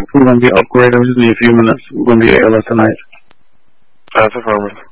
We're going to be upgraded. We just need a few minutes. We're going to be ALS tonight. That's affirmative.